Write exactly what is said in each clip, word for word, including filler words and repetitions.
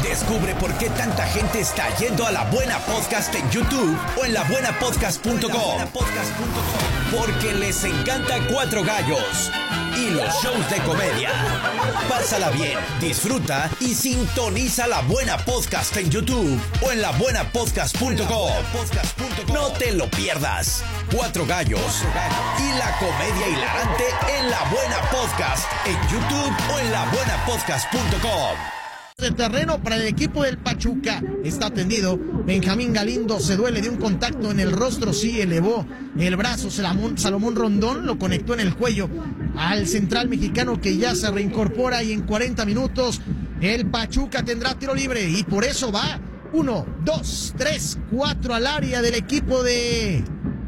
Descubre por qué tanta gente está yendo a La Buena Podcast en YouTube o en la buena podcast punto com. Porque les encanta Cuatro Gallos y los shows de comedia. Pásala bien, disfruta y sintoniza La Buena Podcast en YouTube o en la buena podcast punto com. No te lo pierdas. Cuatro Gallos y la comedia hilarante en La Buena Podcast en YouTube o en la buena podcast punto com. De terreno para el equipo del Pachuca está tendido. Benjamín Galindo se duele de un contacto en el rostro, sí elevó el brazo. Salomón, Salomón Rondón lo conectó en el cuello al central mexicano, que ya se reincorpora, y en cuarenta minutos el Pachuca tendrá tiro libre y por eso va uno, dos, tres, cuatro al área del equipo de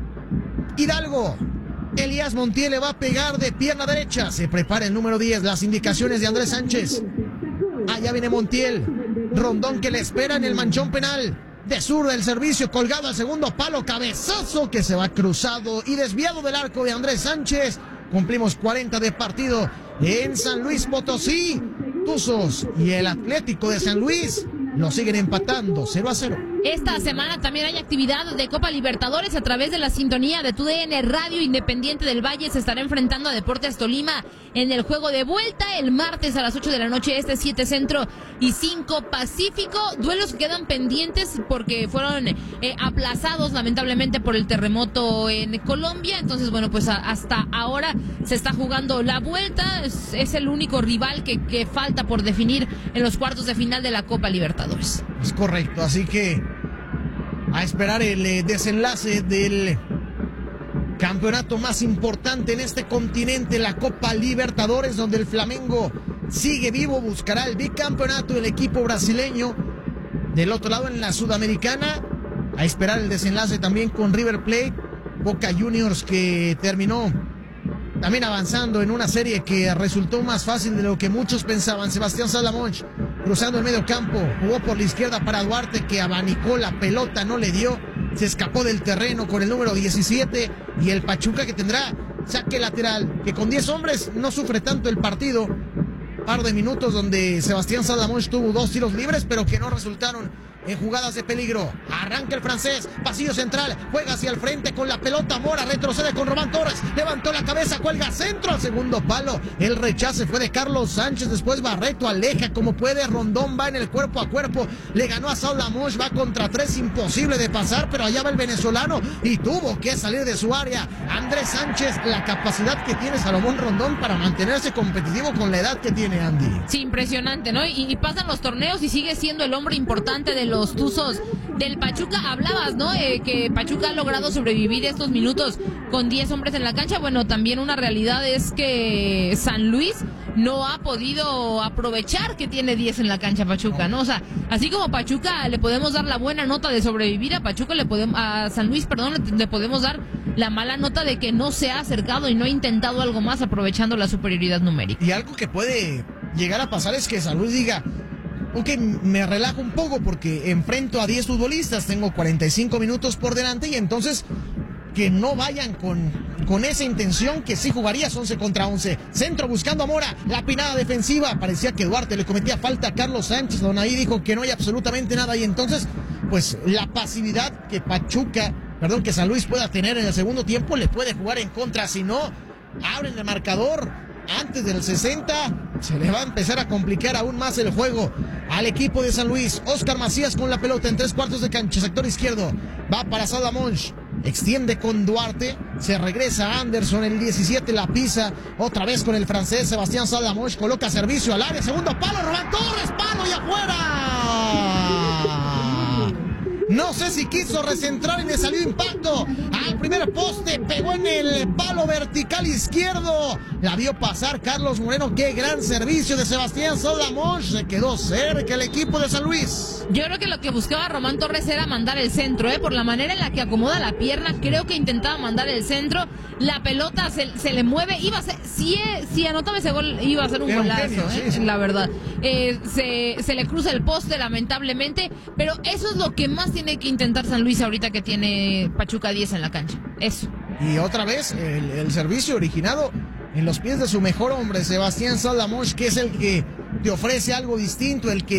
Hidalgo. Elías Montiel le va a pegar de pierna derecha. Se prepara el número diez, las indicaciones de Andrés Sánchez. Allá viene Montiel. Rondón que le espera en el manchón penal. De zurda el servicio, colgado al segundo palo. Cabezazo que se va cruzado y desviado del arco de Andrés Sánchez. Cumplimos cuarenta de partido en San Luis Potosí. Tuzos y el Atlético de San Luis lo siguen empatando cero a cero. Esta semana también hay actividad de Copa Libertadores a través de la sintonía de T U D N Radio. Independiente del Valle se estará enfrentando a Deportes Tolima en el juego de vuelta el martes a las ocho de la noche, este siete Centro y cinco Pacífico. Duelos que quedan pendientes porque fueron eh, aplazados lamentablemente por el terremoto en Colombia. Entonces, bueno, pues a, hasta ahora se está jugando la vuelta. Es, es el único rival que, que falta por definir en los cuartos de final de la Copa Libertadores. Es correcto, así que a esperar el eh, desenlace del campeonato más importante en este continente, la Copa Libertadores, donde el Flamengo sigue vivo, buscará el bicampeonato del equipo brasileño. Del otro lado, en la Sudamericana, a esperar el desenlace también con River Plate, Boca Juniors, que terminó también avanzando en una serie que resultó más fácil de lo que muchos pensaban. Sebastián Salamonch cruzando el medio campo, jugó por la izquierda para Duarte, que abanicó la pelota, no le dio, se escapó del terreno con el número diecisiete, y el Pachuca que tendrá saque lateral, que con diez hombres no sufre tanto el partido. Par de minutos donde Sebastián Salamonch tuvo dos tiros libres, pero que no resultaron en jugadas de peligro. Arranca el francés, pasillo central, juega hacia el frente con la pelota. Mora retrocede con Román Torres, levantó la cabeza, cuelga centro al segundo palo. El rechace fue de Carlos Sánchez, después Barreto aleja como puede. Rondón va en el cuerpo a cuerpo, le ganó a Salamonch, va contra tres, imposible de pasar, pero allá va el venezolano y tuvo que salir de su área. Andrés Sánchez, la capacidad que tiene Salomón Rondón para mantenerse competitivo con la edad que tiene, Andy. Sí, impresionante, ¿no? Y, y pasan los torneos y sigue siendo el hombre importante de los Tuzos del Pachuca. Hablabas, ¿no? Eh, que Pachuca ha logrado sobrevivir estos minutos con diez hombres en la cancha. Bueno, también una realidad es que San Luis no ha podido aprovechar que tiene diez en la cancha Pachuca, ¿no? O sea, así como Pachuca le podemos dar la buena nota de sobrevivir, a Pachuca le podemos, a San Luis, perdón, le, le podemos dar la mala nota de que no se ha acercado y no ha intentado algo más aprovechando la superioridad numérica. Y algo que puede llegar a pasar es que San Luis diga: ok, me relajo un poco porque enfrento a diez futbolistas, tengo cuarenta y cinco minutos por delante, y entonces que no vayan con, con esa intención que sí jugarías once contra once. Centro buscando a Mora, la pinada defensiva, parecía que Duarte le cometía falta a Carlos Sánchez, don ahí dijo que no hay absolutamente nada, y entonces pues la pasividad que Pachuca, perdón, que San Luis pueda tener en el segundo tiempo le puede jugar en contra. Si no abren el marcador antes del sesenta, se le va a empezar a complicar aún más el juego al equipo de San Luis. Oscar Macías con la pelota en tres cuartos de cancha, sector izquierdo, va para Salamonch, extiende con Duarte, se regresa Anderson, el diecisiete la pisa, otra vez con el francés Sebastián Salamonch, coloca servicio al área, segundo palo, Román Torres, palo y afuera. No sé si quiso recentrar y le salió impacto al primer poste, pegó en el palo vertical izquierdo, la vio pasar Carlos Moreno. Qué gran servicio de Sebastián Salamonch, se quedó cerca el equipo de San Luis. Yo creo que lo que buscaba Román Torres era mandar el centro, ¿eh? Por la manera en la que acomoda la pierna, creo que intentaba mandar el centro, la pelota se, se le mueve, iba a ser, si, si anotaba ese gol iba a ser un Era golazo, un genio, ¿eh? Sí, sí. La verdad. Eh, se, se le cruza el poste lamentablemente, pero eso es lo que más tiene que intentar San Luis ahorita que tiene Pachuca diez en la cancha, eso. Y otra vez el, el servicio originado en los pies de su mejor hombre, Sebastián Salamonch, que es el que te ofrece algo distinto, el que